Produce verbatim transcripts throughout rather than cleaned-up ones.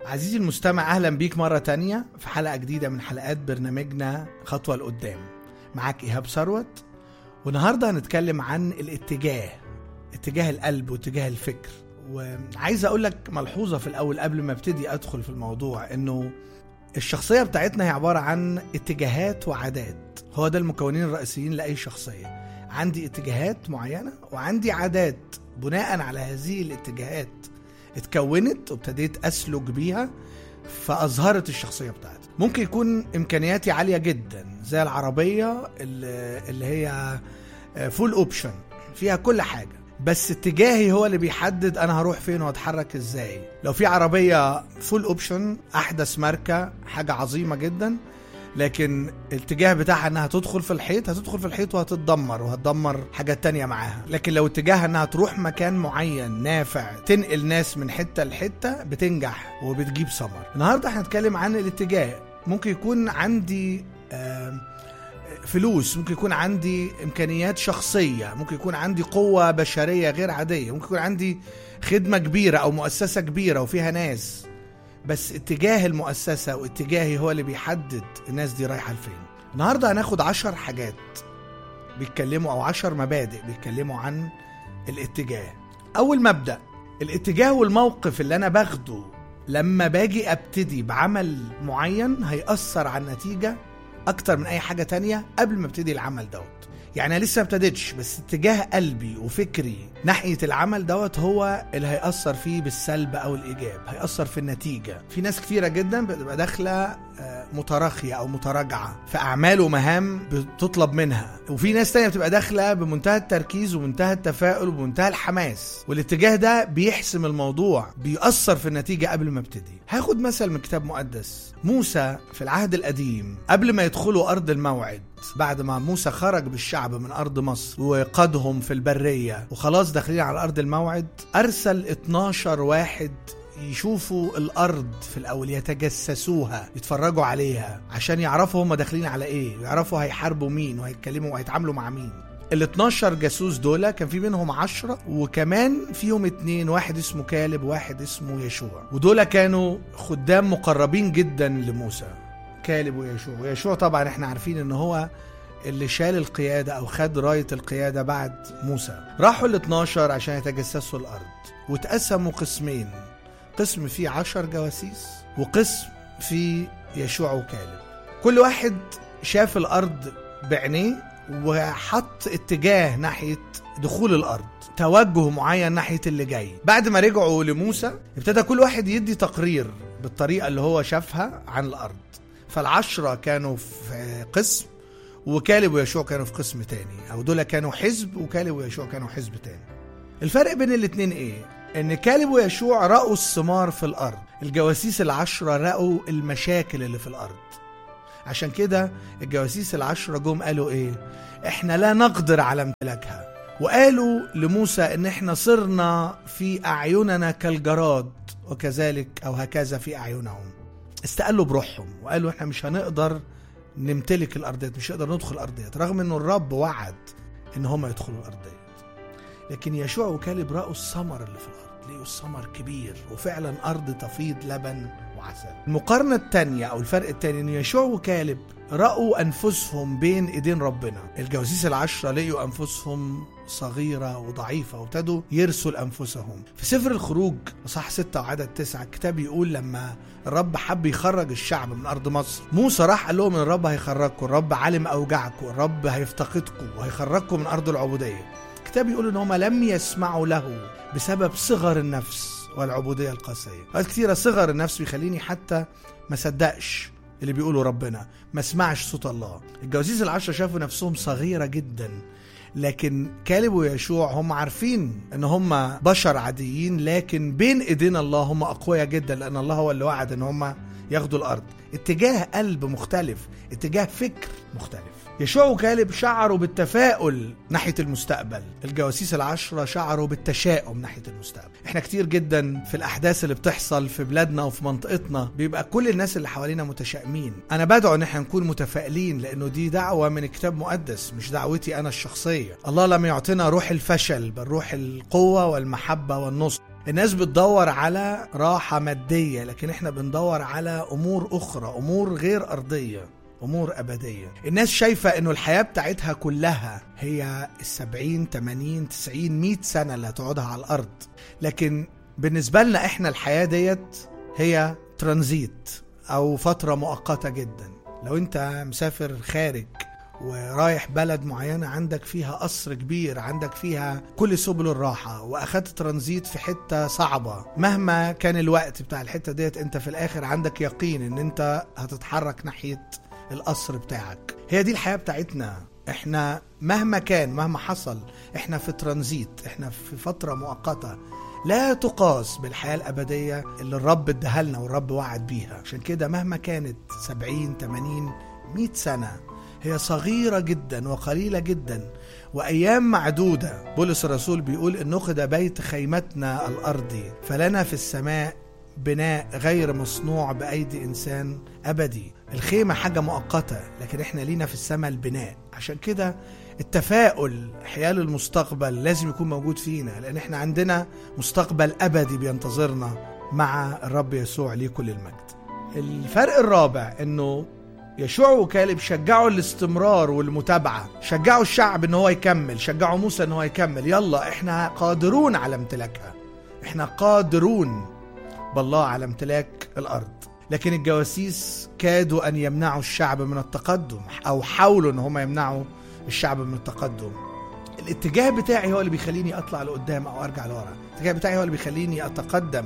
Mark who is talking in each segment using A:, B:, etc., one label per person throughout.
A: عزيزي المستمع، أهلا بيك مرة تانية في حلقة جديدة من حلقات برنامجنا خطوة لقدام. معاك إيهاب ثروت، والنهاردة هنتكلم عن الاتجاه، اتجاه القلب واتجاه الفكر. وعايز أقول لك ملحوظة في الأول قبل ما ابتدي أدخل في الموضوع، إنه الشخصية بتاعتنا هي عبارة عن اتجاهات وعادات. هو ده المكونين الرئيسيين لأي شخصية. عندي اتجاهات معينة وعندي عادات، بناء على هذه الاتجاهات اتكونت وابتديت أسلك بيها فأظهرت الشخصية بتاعتي. ممكن يكون إمكانياتي عالية جدا زي العربية اللي هي فول اوبشن، فيها كل حاجة، بس اتجاهي هو اللي بيحدد أنا هروح فين وهتحرك إزاي. لو في عربية فول اوبشن أحدث ماركة، حاجة عظيمة جدا، لكن الاتجاه بتاعها انها تدخل في الحيط، هتدخل في الحيط وهتتدمر وهتدمر حاجات تانية معاها. لكن لو اتجاهها انها تروح مكان معين نافع، تنقل ناس من حتة لحتة، بتنجح وبتجيب ثمر. النهاردة احنا هنتكلم عن الاتجاه. ممكن يكون عندي فلوس، ممكن يكون عندي امكانيات شخصية، ممكن يكون عندي قوة بشرية غير عادية، ممكن يكون عندي خدمة كبيرة او مؤسسة كبيرة وفيها ناس، بس اتجاه المؤسسة واتجاهي هو اللي بيحدد الناس دي رايحة لفين. النهاردة هناخد عشر حاجات بيتكلموا أو عشر مبادئ بيتكلموا عن الاتجاه. أول مبدأ، الاتجاه والموقف اللي أنا باخده لما باجي أبتدي بعمل معين هيأثر على النتيجة أكتر من أي حاجة تانية قبل ما ابتدي العمل دوت. يعني أنا لسه ابتديتش، بس اتجاه قلبي وفكري ناحية العمل دوت هو اللي هيأثر فيه بالسلب أو الإيجاب، هيأثر في النتيجة. في ناس كثيرة جدا بتبقى داخلة متراخية أو متراجعة في أعمال ومهام بتطلب منها، وفي ناس تانية بتبقى داخلة بمنتهى التركيز ومنتهى التفاؤل ومنتهى الحماس، والاتجاه ده بيحسم الموضوع، بيأثر في النتيجة قبل ما ابتدي. هاخد مثل من كتاب مقدس. موسى في العهد القديم قبل ما يدخلوا أرض الموعد، بعد ما موسى خرج بالشعب من أرض مصر وقادهم في البرية وخلاص داخلين على أرض الموعد، أرسل اتناشر واحد يشوفوا الأرض في الأول، يتجسسوها، يتفرجوا عليها عشان يعرفوا هم داخلين على إيه، يعرفوا هيحاربوا مين وهيتكلموا وهيتعاملوا مع مين. ال اتناشر جاسوس دول كان في منهم عشرة، وكمان فيهم اتنين، واحد اسمه كالب وواحد اسمه يشوع، ودول كانوا خدام مقربين جدا لموسى، كالب ويشوع. ويشوع طبعا احنا عارفين ان هو اللي شال القيادة او خد راية القيادة بعد موسى. راحوا ال اتناشر عشان يتجسسوا الارض، وتقسموا قسمين، قسم فيه عشر جواسيس وقسم فيه يشوع وكالب. كل واحد شاف الارض بعينيه وحط اتجاه ناحية دخول الارض، توجه معين ناحية اللي جاي. بعد ما رجعوا لموسى ابتدى كل واحد يدي تقرير بالطريقة اللي هو شافها عن الارض. فالعشرة كانوا في قسم، وكالب ويشوع كانوا في قسم تاني، او دول كانوا حزب وكالب ويشوع كانوا حزب تاني. الفرق بين الاتنين ايه؟ ان كالب ويشوع رأوا الثمار في الارض، الجواسيس العشرة رأوا المشاكل اللي في الارض. عشان كده الجواسيس العشرة جم قالوا ايه؟ احنا لا نقدر على امتلاكها، وقالوا لموسى ان احنا صرنا في اعيننا كالجراد وكذلك او هكذا في اعينهم. استقلوا بروحهم وقالوا احنا مش هنقدر نمتلك الارضيات، مش هنقدر ندخل الارضيات، رغم انه الرب وعد ان هم يدخلوا الارضيات. لكن يشوع وكالب رأوا الثمر اللي في الارض، لقوا الثمر كبير وفعلا ارض تفيض لبن وعسل. المقارنة التانية او الفرق التاني ان يشوع وكالب رأوا انفسهم بين ايدين ربنا. الجواسيس العشرة لقوا انفسهم صغيرة وضعيفة وابتدوا يرسوا أنفسهم. في سفر الخروج اصحاح ستة وعدد تسعة الكتاب يقول لما الرب حب يخرج الشعب من أرض مصر، موسى راح قال لهم ان الرب هيخرجكم، الرب علم أوجعكم، الرب هيفتقدكم وهيخرجكم من أرض العبودية. الكتاب يقول ان هم لم يسمعوا له بسبب صغر النفس والعبودية القاسية. قال كتيرة صغر النفس بيخليني حتى ما صدقش اللي بيقولوا ربنا، ما اسمعش صوت الله. الجواسيس العشرة شافوا نفسهم صغيرة جدا، لكن كالب ويشوع هم عارفين ان هم بشر عاديين، لكن بين ايدين الله هم اقوياء جدا، لان الله هو اللي وعد ان هم ياخدوا الارض. اتجاه قلب مختلف، اتجاه فكر مختلف. يشوع وكالب شعروا بالتفاؤل ناحية المستقبل، الجواسيس العشرة شعروا بالتشاؤم ناحية المستقبل. احنا كتير جدا في الأحداث اللي بتحصل في بلادنا وفي منطقتنا بيبقى كل الناس اللي حوالينا متشائمين. أنا بدعو ان احنا نكون متفائلين، لأنه دي دعوة من كتاب مقدس، مش دعوتي أنا الشخصية. الله لم يعطينا روح الفشل، بل روح القوة والمحبة والنصر. الناس بتدور على راحة مادية، لكن احنا بندور على امور اخرى، امور غير ارضية، امور ابدية. الناس شايفة انه الحياة بتاعتها كلها هي السبعين تمانين تسعين مئة سنة اللي هتقعدها على الارض، لكن بالنسبة لنا احنا الحياة ديت هي ترانزيت او فترة مؤقتة جدا. لو انت مسافر خارج ورايح بلد معينة عندك فيها قصر كبير، عندك فيها كل سبل الراحة، واخدت ترانزيت في حتة صعبة، مهما كان الوقت بتاع الحتة ديت انت في الاخر عندك يقين ان انت هتتحرك ناحية القصر بتاعك. هي دي الحياة بتاعتنا، احنا مهما كان مهما حصل احنا في ترانزيت، احنا في فترة مؤقتة لا تقاس بالحياة الأبدية اللي الرب ادهلنا والرب وعد بيها. عشان كده مهما كانت سبعين تمانين مئة سنة هي صغيرة جدا وقليلة جدا وأيام معدودة. بولس الرسول بيقول إن نخد بيت خيمتنا الأرضي فلنا في السماء بناء غير مصنوع بأيدي إنسان أبدي. الخيمة حاجة مؤقتة، لكن إحنا لينا في السماء البناء. عشان كده التفاؤل حيال المستقبل لازم يكون موجود فينا، لأن إحنا عندنا مستقبل أبدي بينتظرنا مع الرب يسوع ليه كل المجد. الفرق الرابع إنه يشوع وكالب شجعوا الاستمرار والمتابعة، شجعوا الشعب إن هو يكمل، شجعوا موسى إن هو يكمل. يلا إحنا قادرون على امتلاكها، إحنا قادرون بالله على امتلاك الأرض. لكن الجواسيس كادوا أن يمنعوا الشعب من التقدم، أو حاولوا أن هم يمنعوا الشعب من التقدم. الاتجاه بتاعي هو اللي بيخليني أطلع لقدام أو أرجع لورا، الاتجاه بتاعي هو اللي بيخليني أتقدم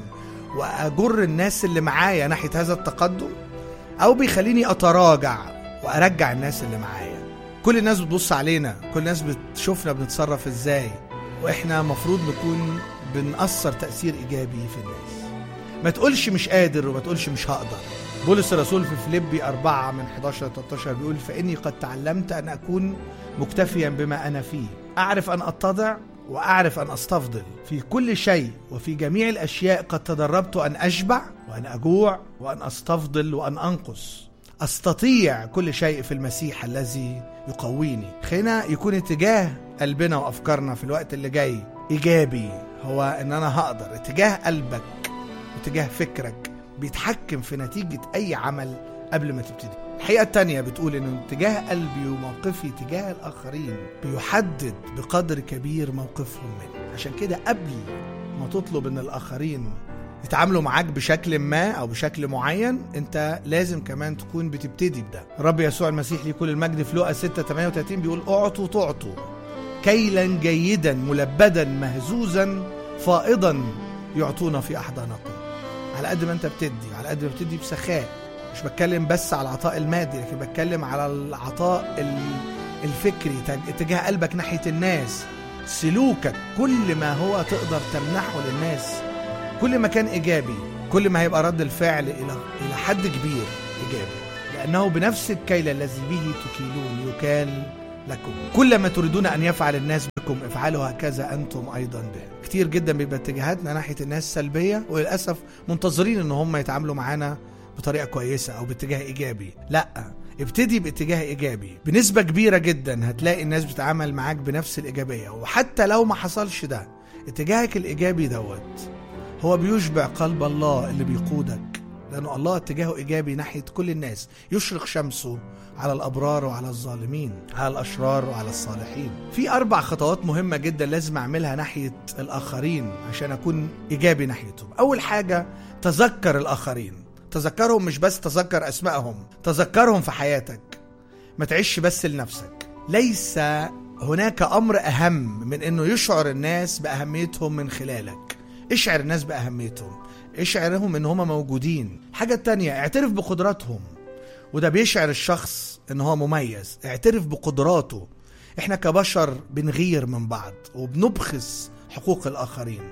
A: وأجر الناس اللي معايا ناحية هذا التقدم، أو بيخليني أتراجع وأرجع الناس اللي معايا. كل الناس بتبص علينا، كل الناس بتشوفنا بنتصرف إزاي، وإحنا مفروض نكون بنأثر تأثير إيجابي في الناس. ما تقولش مش قادر وما تقولش مش هقدر. بولس الرسول في فيليبي أربعة من حداشر لتلتاشر بيقول فإني قد تعلمت أن أكون مكتفيا بما أنا فيه، أعرف أن أتضع وأعرف أن أستفضل في كل شيء، وفي جميع الأشياء قد تدربت أن أشبع وأن أجوع وأن أستفضل وأن أنقص. أستطيع كل شيء في المسيح الذي يقويني. خلينا يكون اتجاه قلبنا وأفكارنا في الوقت اللي جاي إيجابي، هو أن أنا هقدر. اتجاه قلبك واتجاه فكرك بيتحكم في نتيجة أي عمل قبل ما تبتدي. الحقيقة التانية بتقول إن اتجاه قلبي وموقفي تجاه الآخرين بيحدد بقدر كبير موقفهم مني. عشان كده قبل ما تطلب إن الآخرين يتعاملوا معاك بشكل ما أو بشكل معين، أنت لازم كمان تكون بتبتدي بده. الرب يسوع المسيح ليه كل المجد في لوقا ستة ثمانية وثلاثين بيقول أعطوا تعطوا كيلا جيدا ملبدا مهزوزا فائضا يعطونا في أحضانكم. على قد ما أنت بتدي، على قد ما بتدي بسخاء. مش بتكلم بس على العطاء المادي، لكن بتكلم على العطاء الفكري، اتجاه قلبك ناحية الناس، سلوكك، كل ما هو تقدر تمنحه للناس كل ما كان إيجابي، كل ما هيبقى رد الفعل إلى إلى حد كبير إيجابي، لأنه بنفس الكيل الذي به تكيلون يكال لكم. كل ما تريدون أن يفعل الناس بكم افعلوا هكذا أنتم أيضا به. كتير جدا بيبقى اتجاهاتنا ناحية الناس سلبية، وللأسف منتظرين أن هم يتعاملوا معانا بطريقة كويسة أو باتجاه إيجابي. لا، ابتدي باتجاه إيجابي. بنسبة كبيرة جدا هتلاقي الناس بتتعامل معاك بنفس الإيجابية. وحتى لو ما حصلش ده، اتجاهك الإيجابي دوت هو بيشبع قلب الله اللي بيقودك، لأنه الله اتجاهه إيجابي ناحية كل الناس، يشرق شمسه على الأبرار وعلى الظالمين، على الأشرار وعلى الصالحين. في أربع خطوات مهمة جدا لازم أعملها ناحية الآخرين عشان أكون إيجابي ناحيتهم. أول حاجة، تذكر الآخرين. تذكرهم، مش بس تذكر أسمائهم، تذكرهم في حياتك. ما تعيش بس لنفسك. ليس هناك أمر أهم من أنه يشعر الناس بأهميتهم من خلالك. اشعر الناس بأهميتهم، اشعرهم ان هم موجودين. حاجة تانية، اعترف بقدراتهم، وده بيشعر الشخص ان هو مميز. اعترف بقدراته. احنا كبشر بنغير من بعض وبنبخس حقوق الآخرين،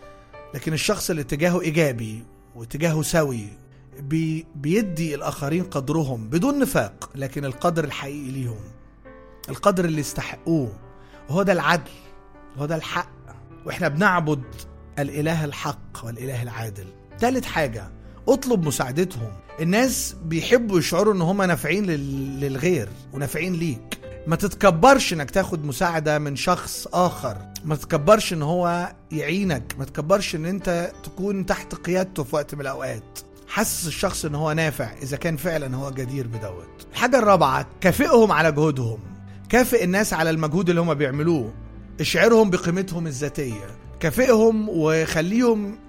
A: لكن الشخص اللي اتجاهه إيجابي واتجاهه سوي بي بيدي الآخرين قدرهم بدون نفاق، لكن القدر الحقيقي ليهم، القدر اللي يستحقوه، وهو ده العدل، وهو ده الحق. واحنا بنعبد الإله الحق والإله العادل. ثالث حاجة، اطلب مساعدتهم. الناس بيحبوا يشعروا ان هم نافعين للغير ونافعين ليك. ما تتكبرش انك تاخد مساعدة من شخص اخر، ما تتكبرش ان هو يعينك، ما تتكبرش ان انت تكون تحت قيادته في وقت من الاوقات. حسس الشخص ان هو نافع اذا كان فعلا هو جدير بدوت. الحاجة الرابعة، كافئهم على جهودهم. كافئ الناس على المجهود اللي هم بيعملوه، اشعرهم بقيمتهم الذاتية، كافئهم وخليهم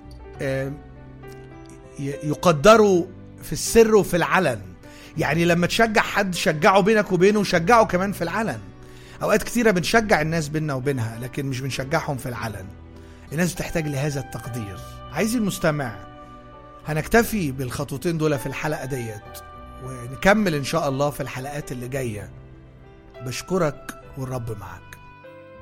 A: يقدروا في السر وفي العلن. يعني لما تشجع حد شجعه بينك وبينه، وشجعه كمان في العلن. اوقات كتيرة بنشجع الناس بيننا وبينها لكن مش بنشجعهم في العلن. الناس بتحتاج لهذا التقدير. عايز المستمع، هنكتفي بالخطوتين دول في الحلقة ديت ونكمل ان شاء الله في الحلقات اللي جاية. بشكرك والرب معك.